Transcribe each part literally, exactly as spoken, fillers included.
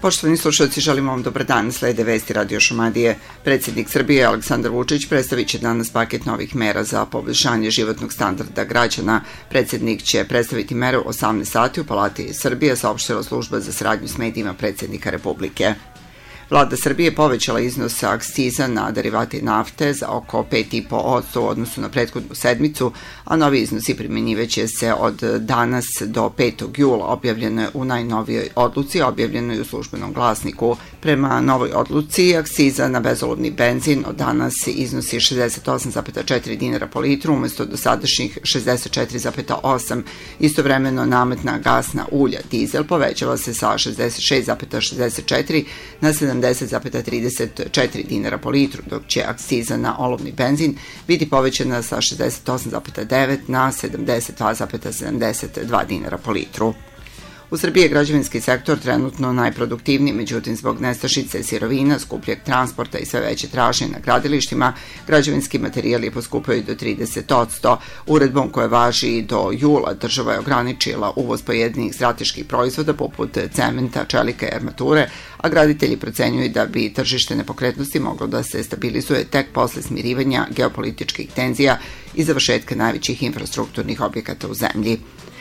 Poštovani slušalci, želimo vam dobar dan. Slede vesti Radio Šumadije. Predsjednik Srbije Aleksandar Vučić predstavit će danas paket novih mera za poboljšanje životnog standarda građana. Predsjednik će predstaviti mere u osamnaest sati u Palati Srbije, saopštila služba za saradnju s medijima predsjednika Republike. Vlada Srbije povećala iznos akciza na derivate nafte za oko pet i po posto u odnosu na prethodnu sedmicu, a novi iznosi primjenjivaće se od danas do petog jula. Objavljeno je u najnovijoj odluci, objavljeno je u službenom glasniku. Prema novoj odluci, akciza na bezolovni benzin od danas iznosi šezdeset osam zarez četiri dinara po litru, umesto dosadašnjih šezdeset četiri zarez osam. Istovremeno, namet na gasna ulja, dizel, povećava se sa šezdeset šest zarez šezdeset četiri na sedamdeset zarez trideset četiri dinara po litru, dok će akciza na olovni benzin biti povećana sa šezdeset osam zarez devet na sedamdeset dva zarez sedamdeset dva dinara po litru. U Srbiji je građevinski sektor trenutno najproduktivniji, međutim zbog nestašice sirovina, skupljeg transporta i sve veće tražnje na gradilištima, građevinski materijali poskupaju do trideset posto. Uredbom koja važi do jula država je ograničila uvoz pojedinih strateških proizvoda poput cementa, čelika i armature, a graditelji procenjuju da bi tržište nepokretnosti moglo da se stabilizuje tek posle smirivanja geopolitičkih tenzija i završetka najvećih infrastrukturnih objekata u zemlji.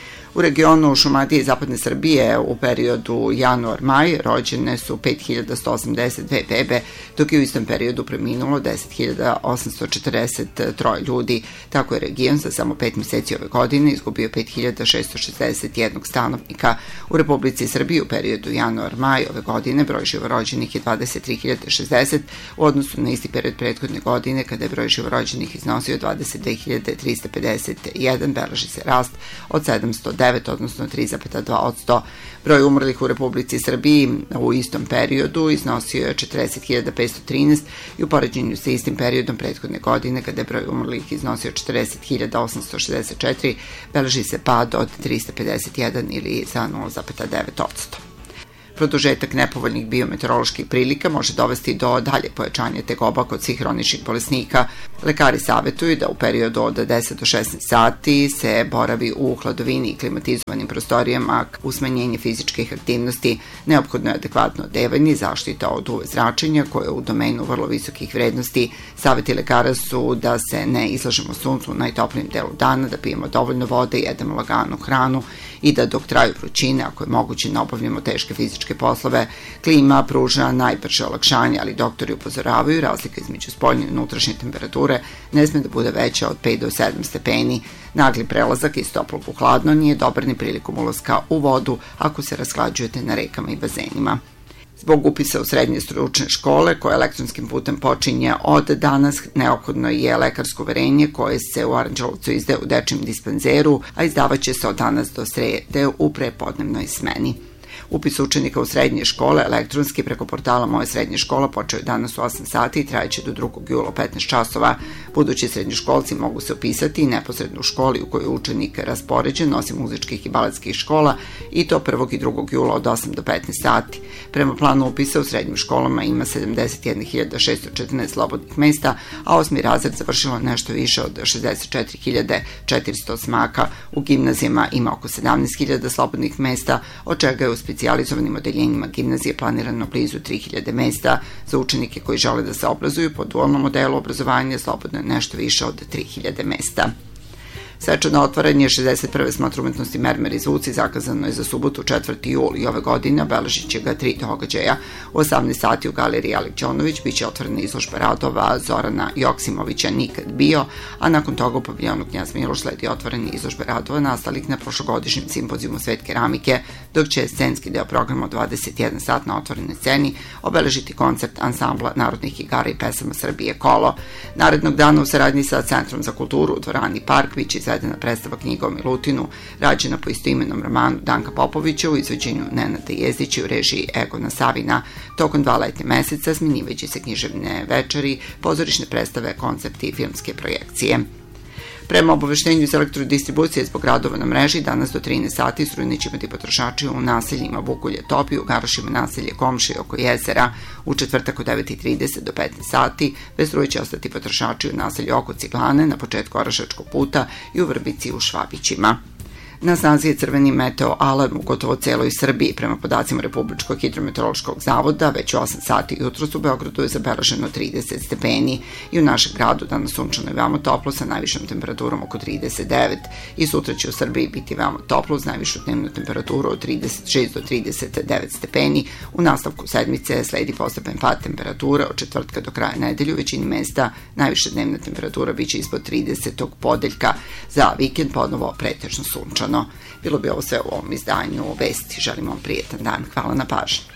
U regionu Šumadije i zapadne Srbije u periodu januar-maj rođene su pet hiljada sto osamdeset dve bebe, dok je u istom periodu preminulo deset hiljada osamsto četrdeset tri ljudi. Tako je region za samo pet meseci ove godine izgubio pet hiljada šesto šezdeset jedan stanovnika. U Republici Srbiji u periodu januar-maj ove godine broj živorođenih je dvadeset tri hiljade šezdeset u odnosu na isti period prethodne godine kada je broj živorođenih iznosio dvadeset dve hiljade trista pedeset jedan, beleži se rast od sedamsto devet, odnosno tri zarez dva posto. Broj umrlih u Republici Srbiji u istom periodu iznosio je četrdeset hiljada petsto trinaest i u poređenju sa istim periodom prethodne godine kada je broj umrlih iznosio četrdeset hiljada osamsto šezdeset četiri, beleži se pad od trista pedeset jedan ili za nula zarez devet posto. Produžetak nepovoljnih biometeoroloških prilika može dovesti do dalje pojačanja tegoba kod svih hroničnih bolesnika. Lekari savjetuju da u periodu od deset do šesnaest sati se boravi u hladovini i klimatizovanim prostorijama. U smanjenje fizičkih aktivnosti neophodno je adekvatno odevanje i zaštita od U V zračenja koje je u domenu vrlo visokih vrednosti. Savjeti lekara su da se ne izlažemo suncu u najtoplijem delu dana, da pijemo dovoljno vode, jedemo laganu hranu i da dok traju vrućine, ako je moguće, ne obavljamo teške fizičke poslove. Klima pruža najbrže olakšanje, ali doktori upozoravaju razlika između spoljne i unutrašnje temperature ne sme da bude veća od pet do sedam stepeni. Nagli prelazak iz toplog u hladno nije dobar ni prilikom ulaska u vodu ako se rashlađujete na rekama i bazenima. Zbog upisa u srednje stručne škole, koje elektronskim putem počinje od danas, neophodno je lekarsko uverenje koje se u Aranđelovcu izdaje u dečijem dispanzeru, a izdavaće se od danas do srede u prepodnevnoj smeni. Upis učenika u srednje škole elektronski preko portala Moje srednje škola počeo je danas u osam sati i trajeće do drugog jula u petnaest časova. Budući srednjoškolci mogu se upisati neposredno u školi u kojoj je učenik raspoređen, osim muzičkih i baletskih škola, i to prvog i drugog jula od osam do petnaest sati. Prema planu upisa u srednjim školama ima sedamdeset jedna hiljada šesto četrnaest slobodnih mesta, a osmi razred završilo nešto više od šezdeset četiri hiljade četiristo osmaka. U gimnazijama ima oko sedamnaest hiljada slobodnih mesta, od čega je u specijalizovanim odeljenjima gimnazije planirano blizu tri hiljade mesta. Za učenike koji žele da se obrazuju po dualnom modelu obrazovanja slobodno je nešto više od tri hiljade mesta. Svečano otvaranje šezdeset prve smotre umetnosti Mermer i zvuci zakazano je za subotu četvrti jul i ove godine obeležit će ga tri događaja. U osamnaest sati u galeriji Alik Đonović biće otvorena izložba radova Zorana Joksimovića Nikad bio, a nakon toga u paviljonu Knjaz Miloš sledi otvorene izložbe radova nastalih na prošlogodišnjem simpozijumu Svet keramike, dok će scenski deo programa od dvadeset jedan sat na otvorenoj sceni obeležiti koncert ansambla narodnih igara i pesama Srbije Kolo. Narednog dana u saradnji sa Centrom za kulturu u dvorani Park biće izvedena predstava knjiga o Milutinu, rađena po istoimenom romanu Danka Popovića u izvođenju Nenada Jezdića u režiji Egona Savina. Tokom dva letnje meseca smenjivaće se književne večeri, pozorišne predstave, koncerti i filmske projekcije. Prema obaveštenju iz elektrodistribucije zbog radova na mreži, danas do trinaest sati struje će imati potrošači u naseljima Vukulje Topi, u Garošima naselje Komšije oko jezera, u četvrtak od devet i trideset do petnaest sati, bez struje će ostati potrošači u naselju oko Ciglane, na početku Orašačkog puta i u Vrbici u Švabićima. Na snazi je crveni meteo alarm u gotovo celoj Srbiji. Prema podacima Republičkog hidrometeorološkog zavoda, već u osam sati jutros u Beogradu je zabeleženo trideset stepeni i u našem gradu danas sunčano i veoma toplo sa najvišom temperaturom oko trideset devet. I sutra će u Srbiji biti veoma toplo uz najvišu dnevnu temperaturu od trideset šest do trideset devet stepeni. U nastavku sedmice sledi postepen pad temperatura od četvrtka do kraja nedelje. U većini mesta najviša dnevna temperatura biće ispod tridesetog podeljka. Za vikend ponovo pretežno sunčano. Bilo bi ovo sve u ovom izdanju Vesti. Želim vam prijetan dan. Hvala na pažnji.